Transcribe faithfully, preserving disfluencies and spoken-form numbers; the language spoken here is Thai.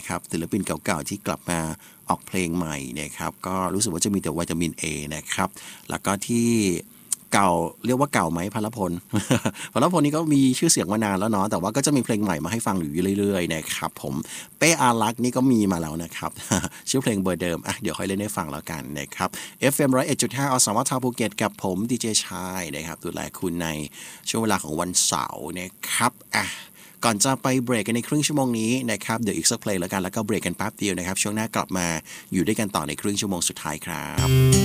นะครับศิลปินเก่าๆที่กลับมาออกเพลงใหม่นะครับก็รู้สึกว่าจะมีแต่วิตามิน A นะครับแล้วก็ที่เก่าเรียกว่าเก่าไหมพลพล พลพลนี่ก็มีชื่อเสียงมานานแล้วเนาะแต่ว่าก็จะมีเพลงใหม่มาให้ฟังอยู่เรื่อยๆนะครับผมเป้อารักษ์นี่ก็มีมาแล้วนะครับ ชื่อเพลงเบอร์เดิมอ่ะเดี๋ยวค่อยเล่นให้ฟังแล้วกันนะครับ เอฟ เอ็ม หนึ่งร้อยเอ็ดจุดห้า อสมทภูเก็ตกับผมดีเจชายนะครับดูแลคุณในช่วงเวลาของวันเสาร์นะครับอ่ะก่อนจะไปเบรกกันในครึ่งชั่วโมงนี้นะครับเดี๋ยวอีกสักเพลงแล้วกันแล้วก็เบรกกันแป๊บเดียวนะครับช่วงหน้ากลับมาอยู่ด้วยกันต่อในครึ่งชั่วโมงสุดท้ายครับ